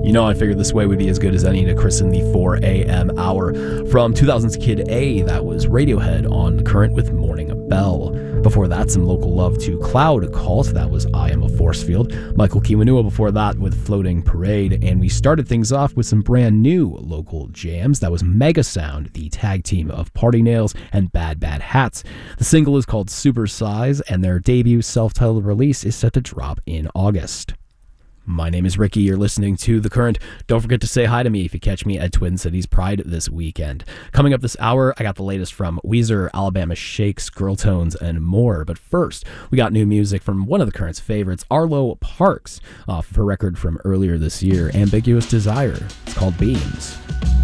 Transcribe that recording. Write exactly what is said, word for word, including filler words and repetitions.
You know, I figured this way would be as good as any to christen the four a.m. hour. From two thousand's Kid A, that was Radiohead on Current with Morning Bell. Before that, some local love to Cloud Cult, that was I Am a Force Field. Michael Kiwanuka before that with Floating Parade. And we started things off with some brand new local jams. That was Mega Sound, the tag team of Party Nails and Bad Bad Hats. The single is called Super Size, and their debut self-titled release is set to drop in August. My name is Ricky. You're listening to The Current. Don't forget to say hi to me if you catch me at Twin Cities Pride this weekend. Coming up this hour, I got the latest from Weezer, Alabama Shakes, Girl Tones, and more. But first, we got new music from one of The Current's favorites, Arlo Parks, off of her record from earlier this year, Ambiguous Desire. It's called Beams.